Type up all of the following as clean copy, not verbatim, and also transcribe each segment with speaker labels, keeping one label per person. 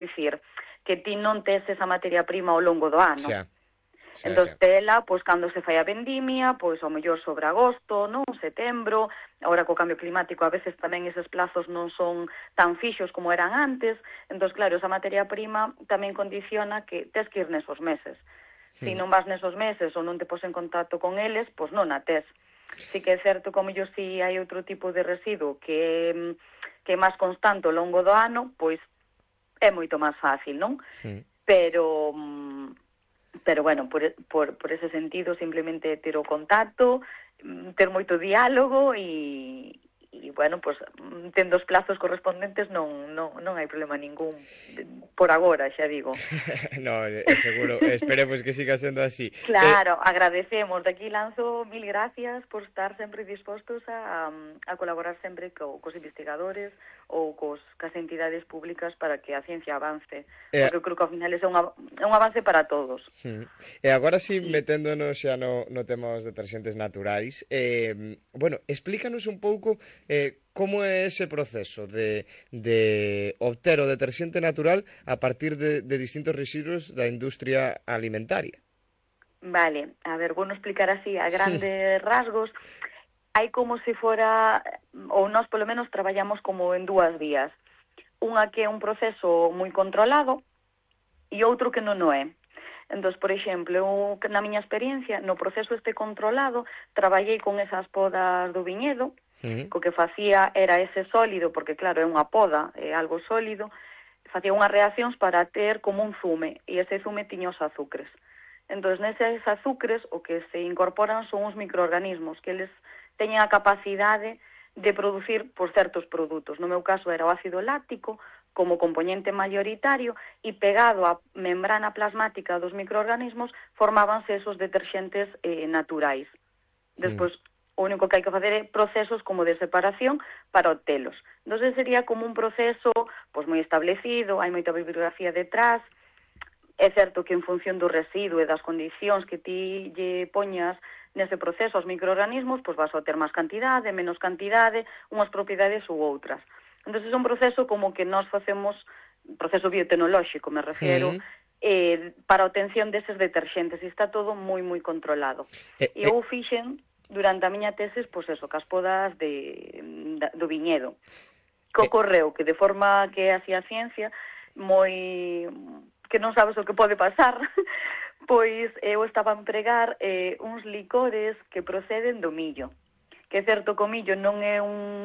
Speaker 1: dicir, que ti non tes esa materia prima ao longo do ano. Entón,
Speaker 2: xa.
Speaker 1: tela, pois, cando se fai a vendimia, pois, ao mellor sobre agosto, non? Setembro, agora co cambio climático a veces tamén eses plazos non son tan fixos como eran antes, entón, claro, esa materia prima tamén condiciona que tes que ir nesos meses. Se non vas nesos meses ou non te pos en contacto con eles, pois non a tes. Sí que é certo que ao mellor si hai outro tipo de residuo que é máis constante ao longo do ano, pois é moito máis fácil, non? Pero bueno, por ese sentido, simplemente ter o contacto, ter moito diálogo e bueno, pues, tendo os plazos correspondentes non hai problema ningún por agora, xa digo.
Speaker 2: No, seguro, esperemos que siga sendo así.
Speaker 1: Claro, agradecemos, de aquí lanzo mil gracias por estar sempre dispostos a colaborar sempre cos investigadores ou cas entidades públicas para que a ciencia avance, porque eu creo que ao final é un avance para todos.
Speaker 2: E agora sí, meténdonos xa no tema dos deterxentes naturais, bueno, explícanos un pouco como é ese proceso de obter o deterxente natural a partir de distintos residuos da industria alimentaria.
Speaker 1: Vale, a ver, vou explicar así a grandes rasgos. Hai como se fora, ou nós polo menos traballamos como en dúas vías. Unha que é un proceso moi controlado e outro que non o é. Entón, por exemplo, eu, na miña experiencia, no proceso este controlado, traballei con esas podas do viñedo, co que facía era ese sólido, porque claro, é unha poda, é algo sólido, facía unhas reaccións para ter como un zume, e ese zume tiña os azúcares. Entón, neses azúcares, o que se incorporan son os microorganismos, que eles teñen a capacidade de producir por certos produtos. No meu caso era o ácido láctico, como componente mayoritario, e pegado á membrana plasmática dos microorganismos formábanse esos deterxentes naturais. Despois, o único que hai que facer é procesos como de separación para obtelos. Entón, sería como un proceso pois moi establecido, hai moita bibliografía detrás. É certo que en función do residuo e das condicións que ti lle poñas nese proceso aos microorganismos, pois vas a ter máis cantidade, menos cantidade, unhas propiedades ou outras. Entón, é un proceso como que nós facemos, proceso biotecnolóxico, me refiero, para a obtención deses deterxentes, e está todo moi, moi controlado. E eu fixen, durante a miña tesis, pois eso, cas podas do viñedo. Que ocorreu? Que de forma que é así a ciencia, moi que non sabes o que pode pasar, pois eu estaba a empregar uns licores que proceden do millo. Que é certo que o millo non é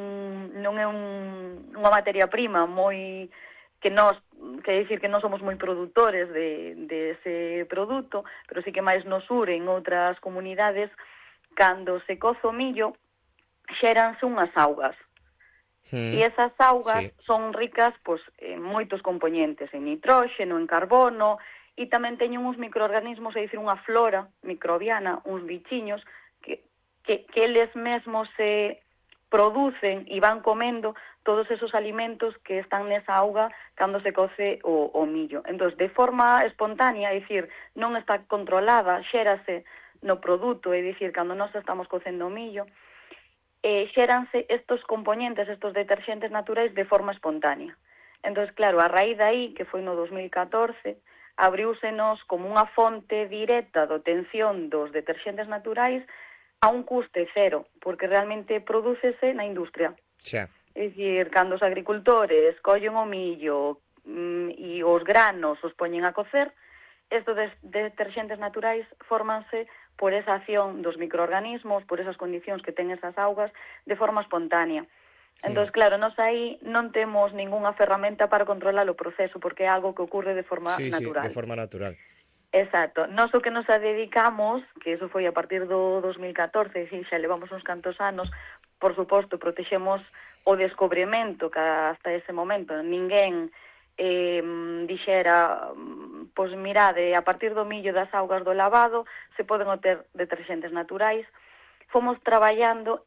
Speaker 1: unha materia prima moi que dicir que non somos moi produtores de ese produto, pero sí que máis nos uren outras comunidades, cando se cozo o millo, xéranse unhas augas. E esas augas son ricas pois, en moitos componentes, en nitróxeno, en carbono, e tamén teñen uns microorganismos, é dicir, unha flora microbiana, uns bichiños, que eles mesmos se producen e van comendo todos esos alimentos que están nesa auga cando se coce o millo. Entón, de forma espontánea, é dicir, non está controlada, xérase no produto, é dicir, cando nós estamos cocendo o millo, xéranse estos componentes, estos deterxentes naturais de forma espontánea. Entón, claro, a raíz de aí, que foi no 2014, abriúsenos como unha fonte directa de obtención dos deterxentes naturais a un custe cero, porque realmente prodúcese na industria.
Speaker 2: Xa.
Speaker 1: É dicir, cando os agricultores collen o millo e os granos os poñen a cocer, estes deterxentes naturais fórmanse por esa acción dos microorganismos, por esas condicións que ten esas augas, de forma espontánea. Entón, claro, nós aí non temos ningunha ferramenta para controlar o proceso, porque é algo que ocurre de forma natural.
Speaker 2: Sí, de forma natural.
Speaker 1: Exacto. Nós o que nos dedicamos, que eso foi a partir do 2014, e xa levamos uns cantos anos, por suposto, protexemos o descobrimento que hasta ese momento ninguén dixera, pois mirade, a partir do millo das augas do lavado se poden obter deterxentes naturais. Fomos traballando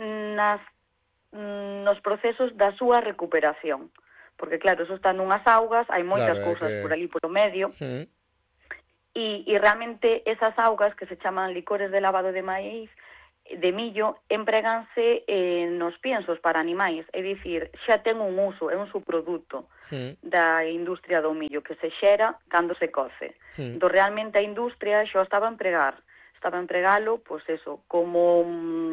Speaker 1: nos procesos da súa recuperación, porque claro, eso está nunhas augas, hai moitas cousas por ali polo medio, e realmente esas augas que se chaman licores de lavado de maíz de millo empréganse nos piensos para animais, é dicir, xa ten un uso, é un subproduto da industria do millo que se xera cando se coce. Entón, realmente a industria xa estaba a empregalo, pois eso, como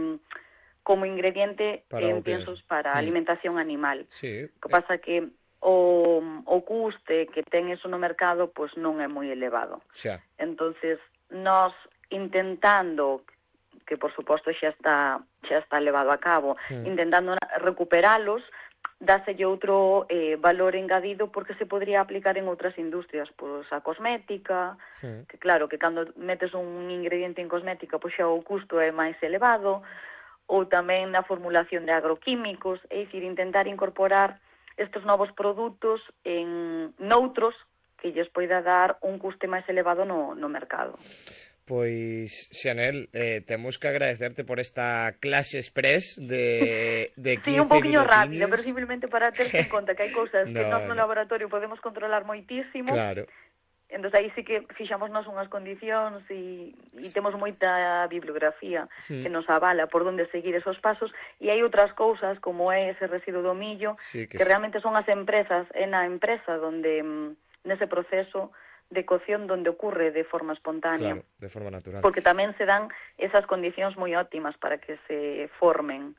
Speaker 1: ingrediente en piensos para alimentación animal.
Speaker 2: Sí.
Speaker 1: O que pasa que o custe que ten eso no mercado pois non é moi elevado.
Speaker 2: Xa.
Speaker 1: Entonces, nós intentando, que por suposto xa está levado a cabo, intentando recuperalos, dáselle outro valor engadido porque se podría aplicar en outras industrias, pois a cosmética, que claro, que cando metes un ingrediente en cosmética, pois xa o custo é máis elevado, ou tamén na formulación de agroquímicos, é dicir, intentar incorporar estes novos produtos en noutros que lles poida dar un custe máis elevado no mercado.
Speaker 2: Pois, Xanel, temos que agradecerte por esta clase express de 15
Speaker 1: sí, un poquinho rápida,
Speaker 2: minutinhos.
Speaker 1: pero simplemente para terse en conta que hai cousas que nós no laboratorio podemos controlar moitísimo.
Speaker 2: Claro.
Speaker 1: Entón, aí sí que fixamos nós unhas condicións e temos moita bibliografía que nos avala por onde seguir esos pasos, e hai outras cousas, como é ese residuo do millo, que realmente son as empresas, é na empresa donde, nese proceso de cocción, donde ocurre de forma espontánea.
Speaker 2: Claro, de forma natural.
Speaker 1: Porque tamén se dan esas condicións moi óptimas para que se formen.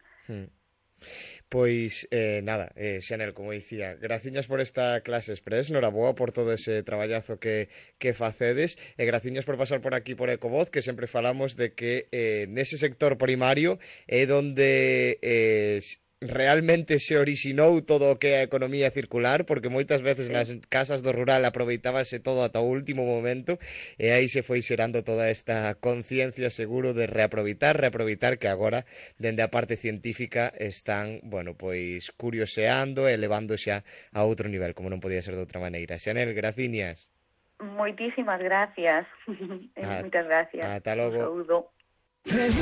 Speaker 2: Pois, nada, Xanel, como dicía, graciñas por esta clase express, noraboa por todo ese traballazo que facedes, e graciñas por pasar por aquí por Ecovoz, que sempre falamos de que nese sector primario é donde realmente se orixinou todo o que é a economía circular, porque moitas veces nas casas do rural aproveitábase todo ata o último momento, e aí se foi xerando toda esta conciencia seguro de reaproveitar, que agora, dende a parte científica, están, bueno, pois curioseando e elevando xa a outro nivel, como non podía ser de outra maneira. Xanel, graciñas.
Speaker 1: Moitísimas gracias. Moitas gracias.
Speaker 2: Ata logo.
Speaker 1: Un saúdo.